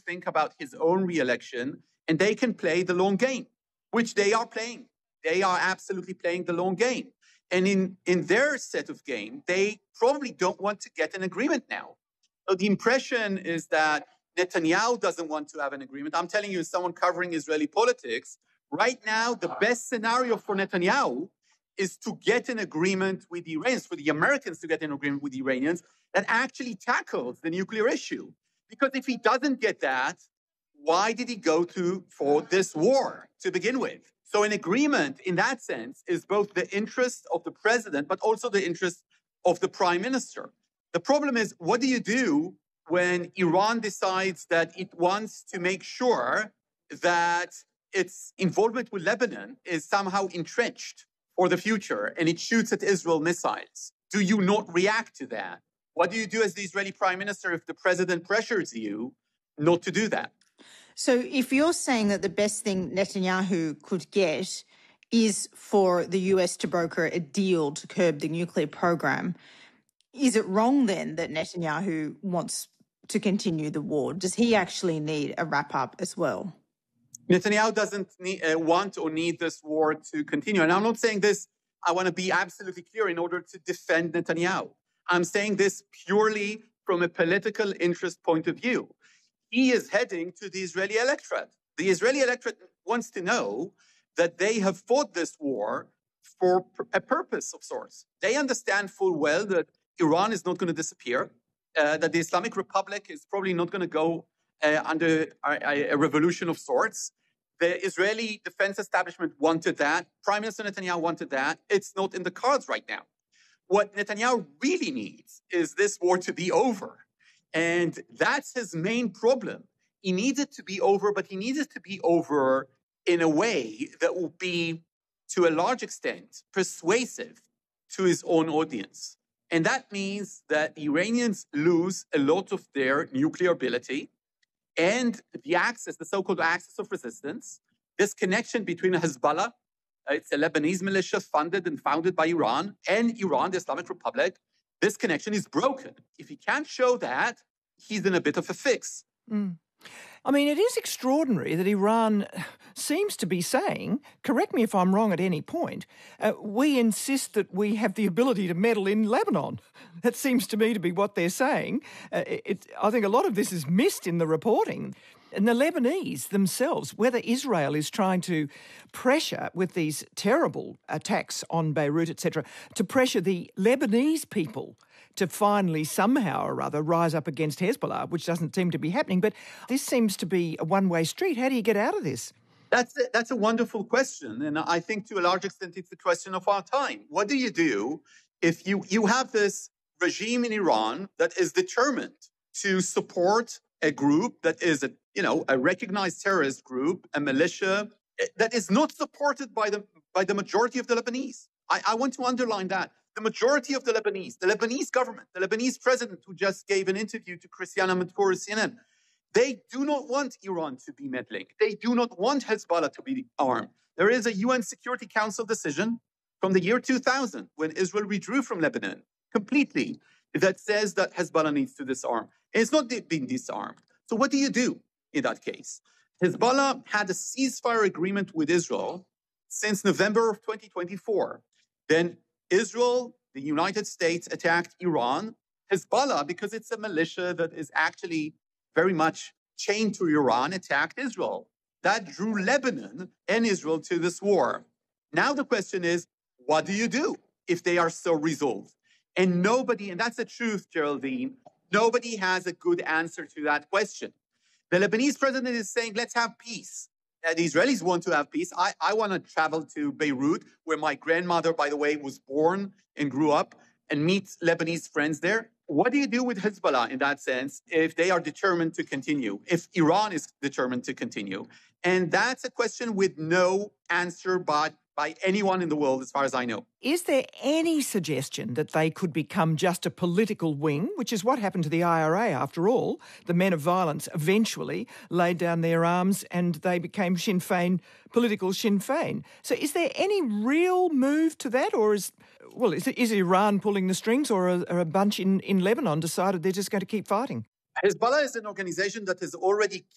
think about his own re-election, and they can play the long game, which they are playing. They are absolutely playing the long game. And in their set of game, they probably don't want to get an agreement now. So the impression is that Netanyahu doesn't want to have an agreement. I'm telling you, as someone covering Israeli politics, right now, the best scenario for Netanyahu is to get an agreement with the Iranians, for the Americans to get an agreement with the Iranians that actually tackles the nuclear issue. Because if he doesn't get that, why did he go for this war to begin with? So an agreement in that sense is both the interest of the president, but also the interest of the prime minister. The problem is, what do you do when Iran decides that it wants to make sure that its involvement with Lebanon is somehow entrenched for the future and it shoots at Israel missiles? Do you not react to that? What do you do as the Israeli prime minister if the president pressures you not to do that? So if you're saying that the best thing Netanyahu could get is for the US to broker a deal to curb the nuclear program, is it wrong then that Netanyahu wants to continue the war? Does he actually need a wrap-up as well? Netanyahu doesn't want or need this war to continue. And I'm not saying this, I want to be absolutely clear in order to defend Netanyahu. I'm saying this purely from a political interest point of view. He is heading to the Israeli electorate. The Israeli electorate wants to know that they have fought this war for a purpose of sorts. They understand full well that Iran is not going to disappear, that the Islamic Republic is probably not going to go under a revolution of sorts. The Israeli defense establishment wanted that. Prime Minister Netanyahu wanted that. It's not in the cards right now. What Netanyahu really needs is this war to be over. And that's his main problem. He needs it to be over, but he needs it to be over in a way that will be, to a large extent, persuasive to his own audience. And that means that the Iranians lose a lot of their nuclear ability and the axis, the so-called axis of resistance, this connection between Hezbollah, it's a Lebanese militia funded and founded by Iran, and Iran, the Islamic Republic, this connection is broken. If he can't show that, he's in a bit of a fix. I mean, it is extraordinary that Iran seems to be saying, correct me if I'm wrong at any point, we insist that we have the ability to meddle in Lebanon. That seems to me to be what they're saying. I think a lot of this is missed in the reporting. And the Lebanese themselves, whether Israel is trying to pressure with these terrible attacks on Beirut, etc., to pressure the Lebanese people to finally somehow or other rise up against Hezbollah, which doesn't seem to be happening. But this seems to be a one-way street. How do you get out of this? That's a wonderful question. And I think to a large extent it's the question of our time. What do you do if you have this regime in Iran that is determined to support a group that is a recognized terrorist group, a militia that is not supported by the majority of the Lebanese? I want to underline that. The majority of the Lebanese government, the Lebanese president who just gave an interview to Christiane Amanpour CNN, they do not want Iran to be meddling. They do not want Hezbollah to be armed. There is a UN Security Council decision from the year 2000 when Israel withdrew from Lebanon completely that says that Hezbollah needs to disarm. And it's not being disarmed. So what do you do in that case? Hezbollah had a ceasefire agreement with Israel since November of 2024. Then Israel, the United States, attacked Iran. Hezbollah, because it's a militia that is actually very much chained to Iran, attacked Israel. That drew Lebanon and Israel to this war. Now the question is, what do you do if they are so resolved? And nobody, and that's the truth, Geraldine, nobody has a good answer to that question. The Lebanese president is saying, let's have peace. The Israelis want to have peace. I want to travel to Beirut, where my grandmother, by the way, was born and grew up, and meet Lebanese friends there. What do you do with Hezbollah in that sense if they are determined to continue, if Iran is determined to continue? And that's a question with no answer by anyone in the world, as far as I know. Is there any suggestion that they could become just a political wing, which is what happened to the IRA after all? The men of violence eventually laid down their arms and they became Sinn Féin, political Sinn Féin. So is there any real move to that, or is Iran pulling the strings, or are a bunch in Lebanon decided they're just going to keep fighting? Hezbollah is an organization that has already